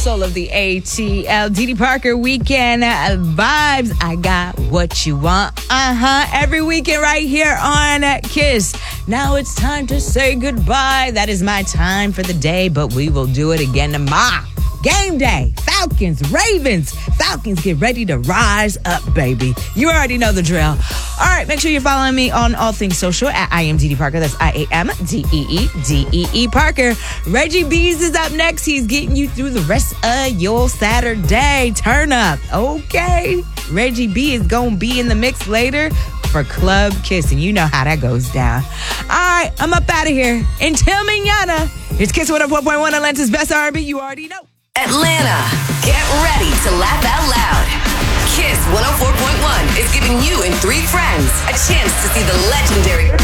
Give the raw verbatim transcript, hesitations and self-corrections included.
Soul of the A T L, Dee Dee Parker weekend vibes. I got what you want. Uh-huh. Every weekend right here on Kiss. Now it's time to say goodbye. That is my time for the day, but we will do it again tomorrow. Game day. Falcons, Ravens. Falcons, get ready to rise up, baby. You already know the drill. All right, make sure you're following me on all things social at I am Dee Dee Parker. That's I A M D E E D E E Parker. Reggie Bees is up next. He's getting you through the rest of your Saturday. Turn up, okay? Reggie B is going to be in the mix later for Club Kiss, and you know how that goes down. All right, I'm up out of here. Until mañana, it's Kiss one oh four point one, Atlanta's best R and B. You already know. Atlanta, get ready to laugh out loud. Kiss one oh four point one is giving you and three friends a chance to see the legendary